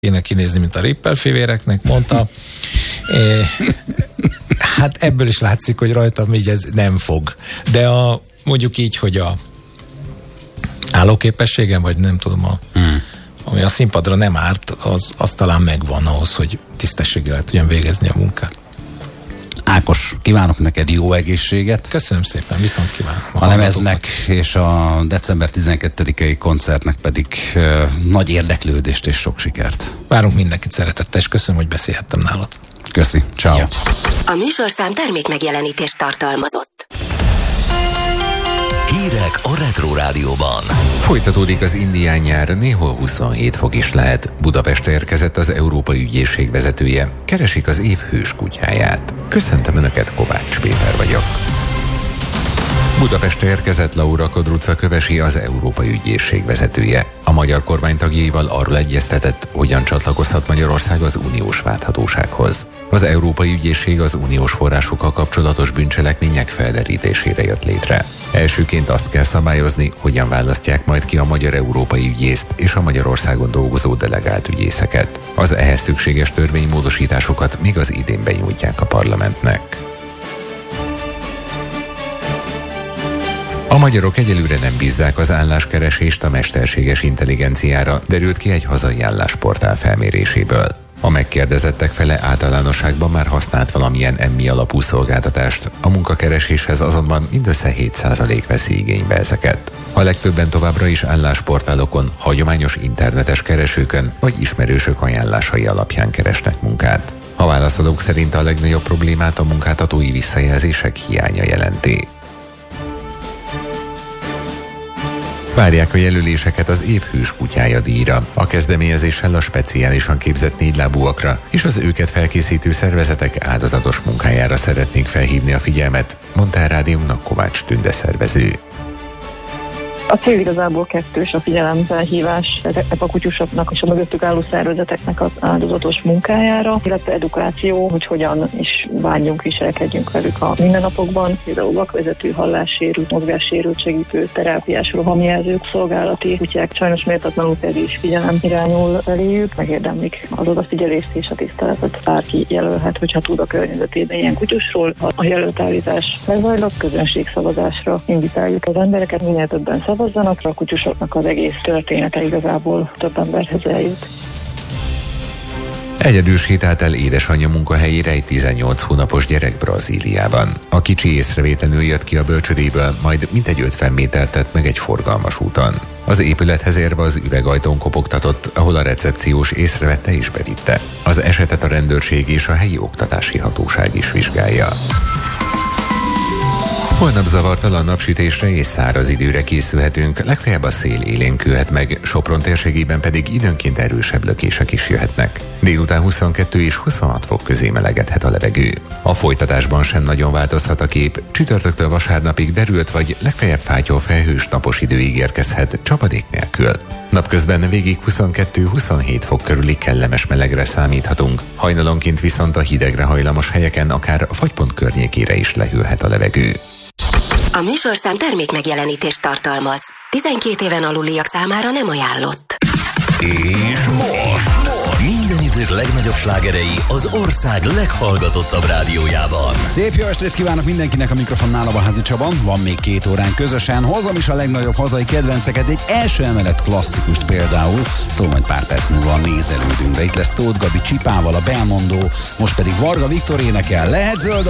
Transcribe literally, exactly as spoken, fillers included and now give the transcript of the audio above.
kéne kinézni, mint a Rippel fivéreknek mondta. E, hát ebből is látszik, hogy rajtam így ez nem fog. De a, mondjuk így, hogy a állóképességem, vagy nem tudom, a, hmm. ami a színpadra nem árt, az, az talán megvan ahhoz, hogy tisztességgel lehet tudjam végezni a munkát. Ákos, kívánok neked jó egészséget. Köszönöm szépen, viszont kívánom. A, a lemeznek és a december tizenkettedikei koncertnek pedig uh, nagy érdeklődést és sok sikert. Várunk mindenkit szeretettel, és köszönöm, hogy beszélhettem nálad. Köszi, ciao. Ja. A műsorszám termék megjelenítést tartalmazott. Hírek a Retro Rádióban. Folytatódik az indián nyár, néhol huszonhét fok is lehet. Budapestre érkezett az Európai Ügyészség vezetője. Keresik az év hős kutyáját. Köszöntöm Önöket, Kovács Péter vagyok. Budapestre érkezett Laura Kodruca Kövesi, az Európai Ügyészség vezetője. A magyar kormány tagjaival arról egyeztetett, hogyan csatlakozhat Magyarország az uniós válthatósághoz. Az Európai Ügyészség az uniós forrásokkal kapcsolatos bűncselekmények felderítésére jött létre. Elsőként azt kell szabályozni, hogyan választják majd ki a magyar európai ügyészt és a Magyarországon dolgozó delegált ügyészeket. Az ehhez szükséges törvénymódosításokat még az idén benyújtják a parlamentnek. A magyarok egyelőre nem bízzák az álláskeresést a mesterséges intelligenciára, derült ki egy hazai állásportál felméréséből. A megkérdezettek fele általánosságban már használt valamilyen emmi alapú szolgáltatást, a munkakereséshez azonban mindössze hét százalék veszi igénybe ezeket. A legtöbben továbbra is állásportálokon, hagyományos internetes keresőkön vagy ismerősök ajánlásai alapján keresnek munkát. A válaszadók szerint a legnagyobb problémát a munkáltatói visszajelzések hiánya jelenti. Várják a jelöléseket az év hős kutyája díjra. A kezdeményezéssel a speciálisan képzett négylábúakra és az őket felkészítő szervezetek áldozatos munkájára szeretnénk felhívni a figyelmet, mondta a rádiónak Kovács Tünde szervező. A cél igazából kettős, a figyelemfelhívás a kutyusoknak és a mögöttük álló szervezeteknek az áldozatos munkájára, illetve edukáció, hogy hogyan is bánjunk, viselkedjünk velük a mindennapokban, például vakvezető, hallássérült, mozgássérült segítő, terápiás rohamjelzők, szolgálati kutyák, sajnos méltatlanul pedig is figyelem irányul eléjük, megérdemlik az odafigyelést és a tiszteletet. Bárki jelölhet, hogyha tud a környezetében ilyen kutyusról. A jelöltállítás lezajlott, közönségszavazásra invitáljuk az embereket, minél többen szavazzanak, a kutyusoknak az egész története igazából több emberhez eljut. Egyedül sétált el édesanyja munkahelyére egy tizennyolc hónapos gyerek Brazíliában. A kicsi észrevétlenül jött ki a bölcsödéből, majd mintegy ötven métert tett meg egy forgalmas úton. Az épülethez érve az üvegajtón kopogtatott, ahol a recepciós észrevette és bevitte. Az esetet a rendőrség és a helyi oktatási hatóság is vizsgálja. Holnap zavartalan napsütésre és száraz időre készülhetünk, legfeljebb a szél élénkülhet meg, Sopron térségében pedig időnként erősebb lökések is jöhetnek. Délután huszonkettő és huszonhat fok közé melegedhet a levegő. A folytatásban sem nagyon változhat a kép, csütörtöktől vasárnapig derült vagy legfeljebb fátyol felhős napos idő ígérkezhet csapadék nélkül. Napközben végig huszonkettő-huszonhét fok körüli kellemes melegre számíthatunk, hajnalonként viszont a hidegre hajlamos helyeken akár a fagypont környékére is lehűlhet a levegő. A műsorszám termék megjelenítést tartalmaz. tizenkét éven aluliak számára nem ajánlott. És most minden idők legnagyobb slágerei az ország leghallgatottabb rádiójában. Szép jó estét kívánok mindenkinek, a mikrofonnál a Házi Csaba. Van még két órán közösen, hozom is a legnagyobb hazai kedvenceket, egy első emelet klasszikust például, szóval majd pár perc múlva nézelődünk, de itt lesz Tóth Gabi Csipával, a Belmondó, most pedig Varga Viktor énekel, lehet zöld